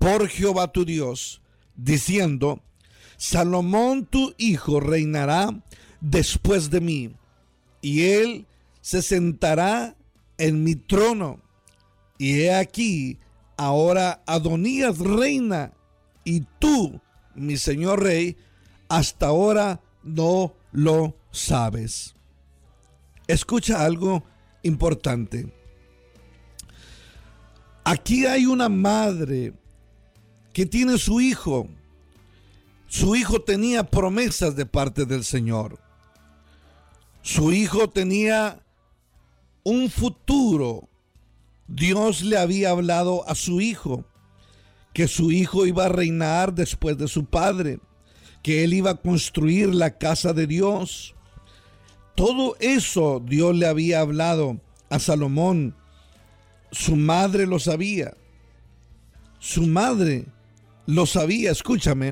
por Jehová tu Dios, diciendo: Salomón tu hijo reinará después de mí, y él se sentará en mi trono. Y he aquí, ahora Adonías reina, y tú, mi señor rey, hasta ahora no lo sabes. Escucha algo importante. Aquí hay una madre que tiene su hijo. Su hijo tenía promesas de parte del Señor. Su hijo tenía un futuro. Dios le había hablado a su hijo que su hijo iba a reinar después de su padre, que él iba a construir la casa de Dios. Todo eso Dios le había hablado a Salomón. Su madre lo sabía. Su madre lo sabía, escúchame.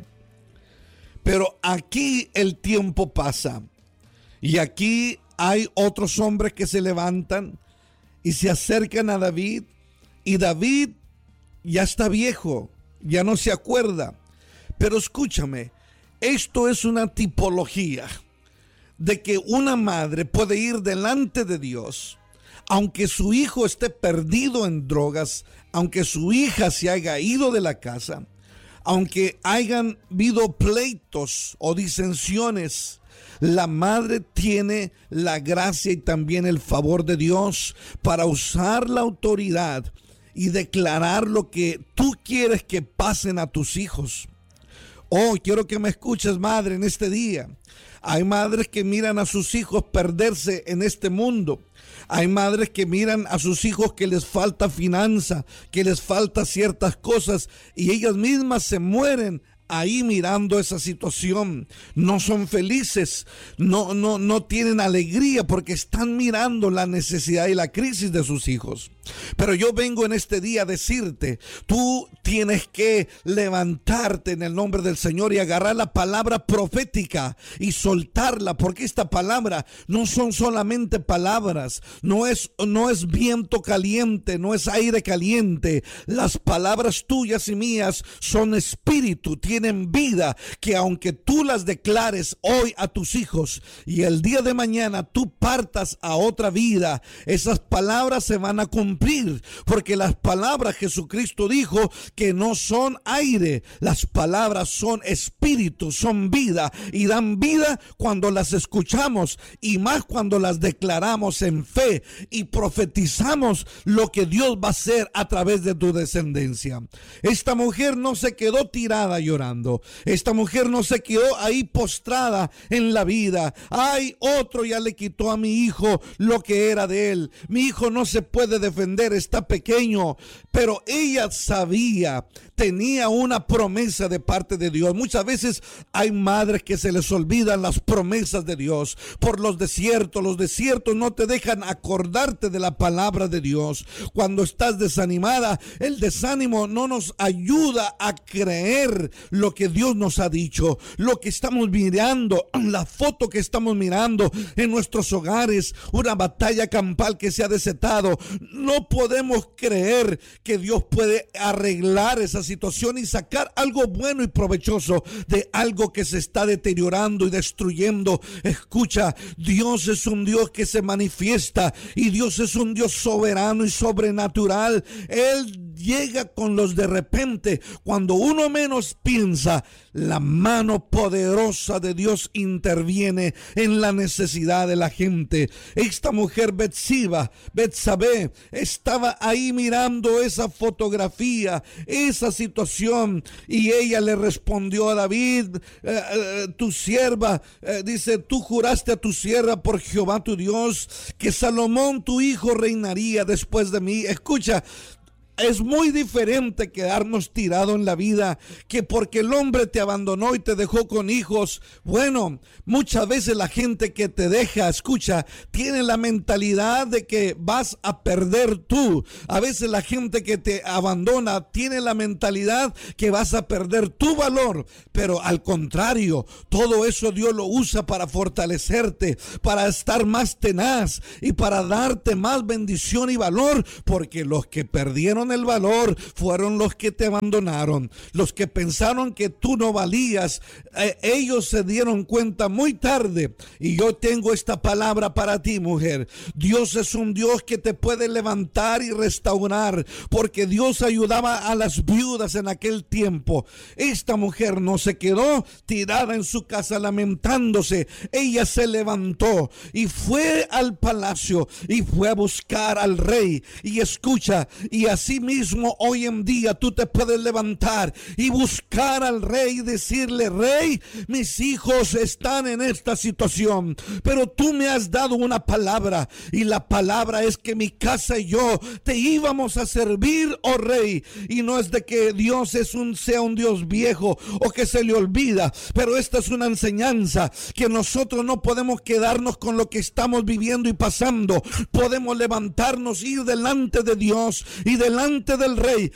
Pero aquí el tiempo pasa. Y aquí hay otros hombres que se levantan y se acercan a David. Y David ya está viejo, ya no se acuerda. Pero escúchame, esto es una tipología de que una madre puede ir delante de Dios, aunque su hijo esté perdido en drogas, aunque su hija se haya ido de la casa, aunque hayan habido pleitos o disensiones, la madre tiene la gracia y también el favor de Dios para usar la autoridad y declarar lo que tú quieres que pasen a tus hijos. Oh, quiero que me escuches, madre, en este día. Hay madres que miran a sus hijos perderse en este mundo. Hay madres que miran a sus hijos que les falta finanza, que les falta ciertas cosas, y ellas mismas se mueren ahí mirando esa situación. No son felices, no tienen alegría porque están mirando la necesidad y la crisis de sus hijos. Pero yo vengo en este día a decirte, tú tienes que levantarte en el nombre del Señor y agarrar la palabra profética y soltarla, porque esta palabra no son solamente palabras, no es viento caliente, no es aire caliente. Las palabras tuyas y mías son espíritu, tienen vida, que aunque tú las declares hoy a tus hijos y el día de mañana tú partas a otra vida, esas palabras se van a cumplir, porque las palabras, Jesucristo dijo que no son aire, las palabras son espíritu, son vida, y dan vida cuando las escuchamos, y más cuando las declaramos en fe y profetizamos lo que Dios va a hacer a través de tu descendencia. Esta mujer no se quedó tirada llorando, esta mujer no se quedó ahí postrada en la vida. Ay, otro ya le quitó a mi hijo lo que era de él, mi hijo no se puede defender, está pequeño. Pero ella sabía, tenía una promesa de parte de Dios. Muchas veces hay madres que se les olvidan las promesas de Dios por los desiertos. Los desiertos no te dejan acordarte de la palabra de Dios. Cuando estás desanimada, el desánimo no nos ayuda a creer lo que Dios nos ha dicho, lo que estamos mirando, la foto que estamos mirando en nuestros hogares, una batalla campal que se ha desatado. No podemos creer que Dios puede arreglar esa situación y sacar algo bueno y provechoso de algo que se está deteriorando y destruyendo. Escucha, Dios es un Dios que se manifiesta, y Dios es un Dios soberano y sobrenatural. Él llega con los de repente. Cuando uno menos piensa, la mano poderosa de Dios interviene en la necesidad de la gente. Esta mujer Betsabé, estaba ahí mirando esa fotografía, esa situación, y ella le respondió a David: tu sierva, dice, tú juraste a tu sierva por Jehová tu Dios que Salomón tu hijo reinaría después de mí. Escucha, es muy diferente quedarnos tirados en la vida que porque el hombre te abandonó y te dejó con hijos. Bueno, muchas veces la gente que te deja, escucha, tiene la mentalidad de que vas a perder tú. A veces la gente que te abandona tiene la mentalidad que vas a perder tu valor. Pero al contrario, todo eso Dios lo usa para fortalecerte, para estar más tenaz y para darte más bendición y valor, porque los que perdieron tuvieron el valor fueron los que te abandonaron. Los que pensaron que tú no valías, ellos se dieron cuenta muy tarde. Y yo tengo esta palabra para ti, mujer. Dios es un Dios que te puede levantar y restaurar, porque Dios ayudaba a las viudas en aquel tiempo. Esta mujer no se quedó tirada en su casa lamentándose. Ella se levantó y fue al palacio y fue a buscar al rey. Y escucha, y así mismo hoy en día tú te puedes levantar y buscar al rey y decirle: rey, mis hijos están en esta situación, pero tú me has dado una palabra, y la palabra es que mi casa y yo te íbamos a servir, oh rey. Y no es de que Dios sea un Dios viejo o que se le olvida, pero esta es una enseñanza que nosotros no podemos quedarnos con lo que estamos viviendo y pasando. Podemos levantarnos, ir delante de Dios y delante del rey